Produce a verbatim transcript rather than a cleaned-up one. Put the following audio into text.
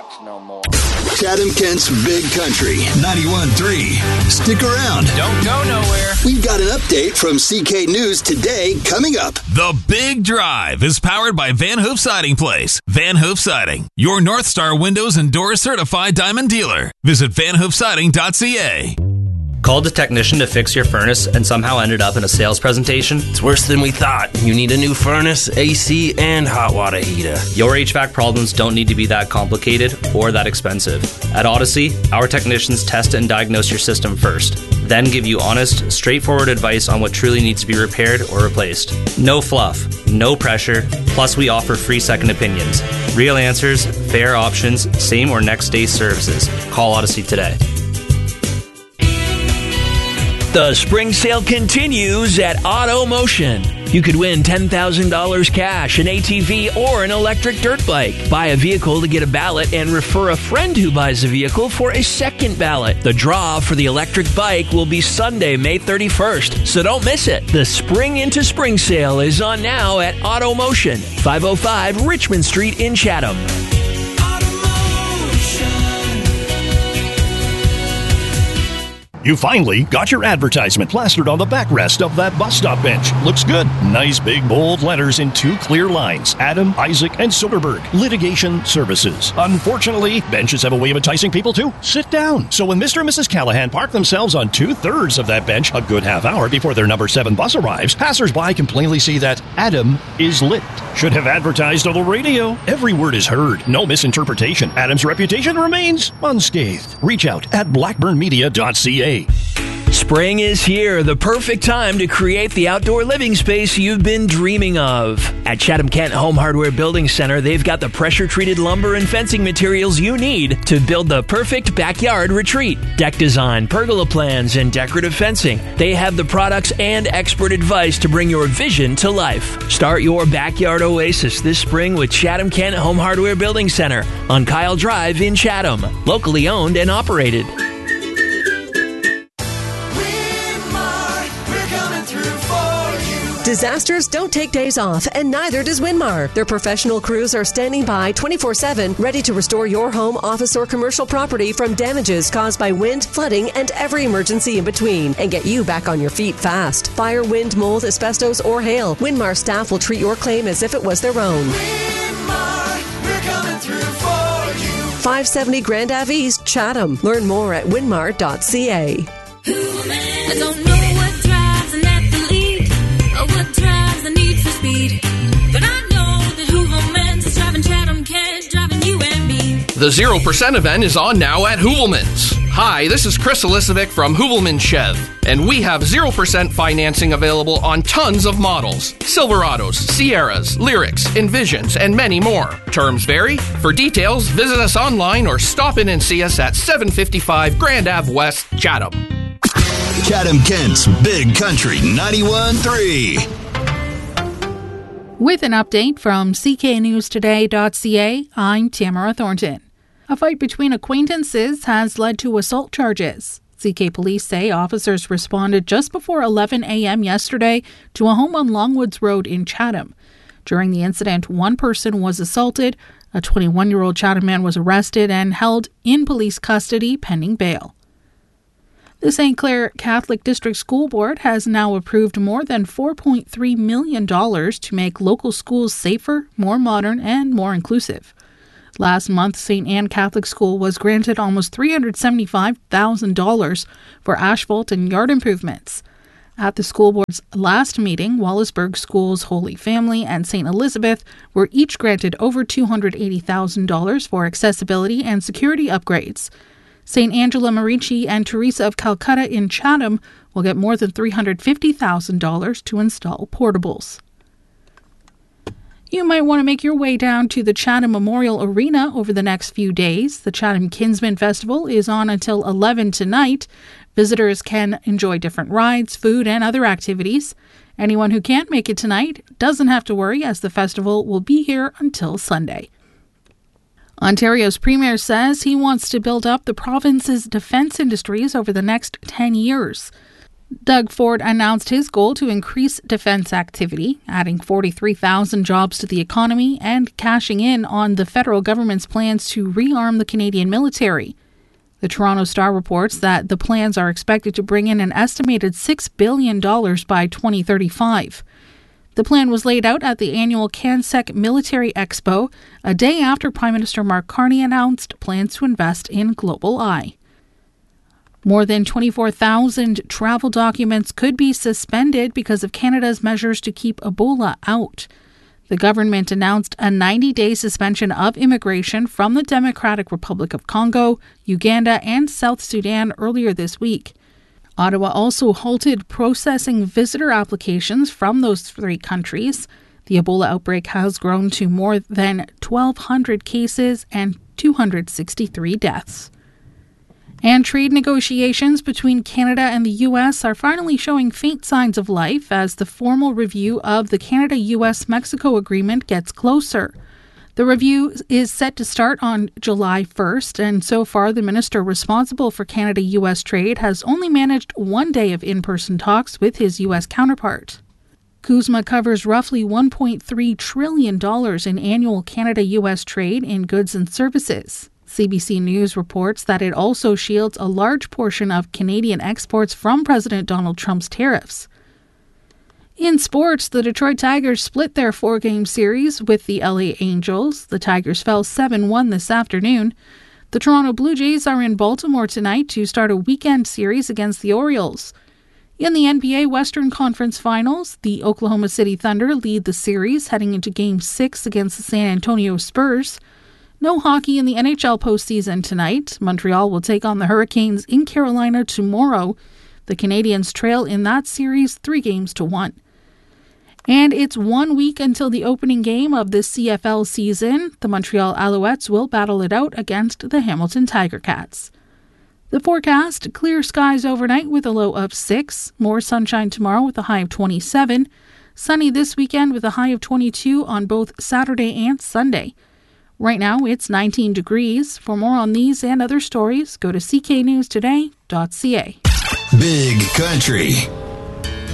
rocks no more. Chatham Kent's Big Country, ninety-one point three. Stick around. Don't go nowhere. We've got an update from C K News today coming up. The Big Drive is powered by Van Hoof Siding Place. Van Hoof Siding, your North Star Windows and Doors certified diamond dealer. Visit van hoof siding dot c a. Called a technician to fix your furnace and somehow ended up in a sales presentation? It's worse than we thought. You need a new furnace, A C, and hot water heater. Your H V A C problems don't need to be that complicated or that expensive. At Odyssey, our technicians test and diagnose your system first, then give you honest, straightforward advice on what truly needs to be repaired or replaced. No fluff, no pressure, plus we offer free second opinions. Real answers, fair options, same or next day services. Call Odyssey today. The spring sale continues at Auto Motion. You could win ten thousand dollars cash, an A T V, or an electric dirt bike. Buy a vehicle to get a ballot and refer a friend who buys a vehicle for a second ballot. The draw for the electric bike will be Sunday, May thirty-first, so don't miss it. The Spring into Spring sale is on now at Auto Motion, five oh five Richmond Street in Chatham. You finally got your advertisement plastered on the backrest of that bus stop bench. Looks good. Nice big bold letters in two clear lines. Adam, Isaac, and Soderberg. Litigation Services. Unfortunately, benches have a way of enticing people to sit down. So when Mister and Missus Callahan park themselves on two-thirds of that bench a good half hour before their number seven bus arrives, passers-by can plainly see that Adam is lit. Should have advertised on the radio. Every word is heard. No misinterpretation. Adam's reputation remains unscathed. Reach out at blackburn media dot c a. Spring is here, the perfect time to create the outdoor living space you've been dreaming of. At Chatham Kent Home Hardware Building Center, they've got the pressure-treated lumber and fencing materials you need to build the perfect backyard retreat. Deck design, pergola plans, and decorative fencing. They have the products and expert advice to bring your vision to life. Start your backyard oasis this spring with Chatham Kent Home Hardware Building Center on Kyle Drive in Chatham. Locally owned and operated. Disasters don't take days off, and neither does Winmar. Their professional crews are standing by twenty-four seven, ready to restore your home, office, or commercial property from damages caused by wind, flooding, and every emergency in between, and get you back on your feet fast. Fire, wind, mold, asbestos, or hail, Winmar staff will treat your claim as if it was their own. Winmar, we're coming through for you. five seventy Grand Ave East, Chatham. Learn more at winmar dot c a. I don't know what drives an athlete or what drives the need for speed, but I know that Hoovelman's is driving Chatham Kent, driving you and me. The zero percent event is on now at Hoovelman's. Hi, this is Chris Elisovic from Hoovelman Chev, and we have zero percent financing available on tons of models. Silverados, Sierras, Lyrics, Envisions, and many more. Terms vary. For details, visit us online or stop in and see us at seven fifty-five Grand Ave West, Chatham. Chatham Kent's Big Country ninety-one point three. With an update from c k news today dot c a, I'm Tamara Thornton. A fight between acquaintances has led to assault charges. C K police say officers responded just before eleven a.m. yesterday to a home on Longwoods Road in Chatham. During the incident, one person was assaulted, a twenty-one-year-old Chatham man was arrested and held in police custody pending bail. The Saint Clair Catholic District School Board has now approved more than four point three million dollars to make local schools safer, more modern, and more inclusive. Last month, Saint Anne Catholic School was granted almost three hundred seventy-five thousand dollars for asphalt and yard improvements. At the school board's last meeting, Wallaceburg School's Holy Family and Saint Elizabeth were each granted over two hundred eighty thousand dollars for accessibility and security upgrades. Saint Angela Marici and Teresa of Calcutta in Chatham will get more than three hundred fifty thousand dollars to install portables. You might want to make your way down to the Chatham Memorial Arena over the next few days. The Chatham Kinsman Festival is on until eleven tonight. Visitors can enjoy different rides, food, and other activities. Anyone who can't make it tonight doesn't have to worry, as the festival will be here until Sunday. Ontario's Premier says he wants to build up the province's defence industries over the next ten years. Doug Ford announced his goal to increase defense activity, adding forty-three thousand jobs to the economy and cashing in on the federal government's plans to rearm the Canadian military. The Toronto Star reports that the plans are expected to bring in an estimated six billion dollars by twenty thirty-five. The plan was laid out at the annual CanSec Military Expo, a day after Prime Minister Mark Carney announced plans to invest in Global Eye. More than twenty-four thousand travel documents could be suspended because of Canada's measures to keep Ebola out. The government announced a ninety-day suspension of immigration from the Democratic Republic of Congo, Uganda, and South Sudan earlier this week. Ottawa also halted processing visitor applications from those three countries. The Ebola outbreak has grown to more than twelve hundred cases and two hundred sixty-three deaths. And trade negotiations between Canada and the U S are finally showing faint signs of life as the formal review of the Canada-U S Mexico agreement gets closer. The review is set to start on July first, and so far the minister responsible for Canada-U S trade has only managed one day of in-person talks with his U S counterpart. CUSMA covers roughly one point three trillion dollars in annual Canada-U S trade in goods and services. C B C News reports that it also shields a large portion of Canadian exports from President Donald Trump's tariffs. In sports, the Detroit Tigers split their four-game series with the L A Angels. The Tigers fell seven one this afternoon. The Toronto Blue Jays are in Baltimore tonight to start a weekend series against the Orioles. In the N B A Western Conference Finals, the Oklahoma City Thunder lead the series heading into Game six against the San Antonio Spurs. No hockey in the N H L postseason tonight. Montreal will take on the Hurricanes in Carolina tomorrow. The Canadiens trail in that series three games to one. And it's one week until the opening game of the C F L season. The Montreal Alouettes will battle it out against the Hamilton Tiger Cats. The forecast, clear skies overnight with a low of six. More sunshine tomorrow with a high of twenty-seven. Sunny this weekend with a high of twenty-two on both Saturday and Sunday. Right now, it's nineteen degrees. For more on these and other stories, go to c k news today dot c a. Big Country.